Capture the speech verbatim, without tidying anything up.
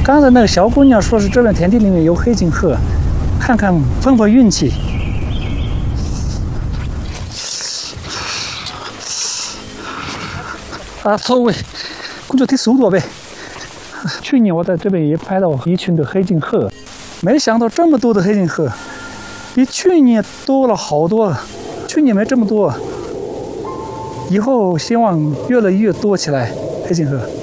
刚才那个小姑娘说是这片田地里面有黑颈鹤，看看碰碰运气。啊，错位，工作挺速度呗。去年我在这边也拍到一群的黑颈鹤，没想到这么多的黑颈鹤，比去年多了好多。去年没这么多，以后希望越来越多起来黑颈鹤。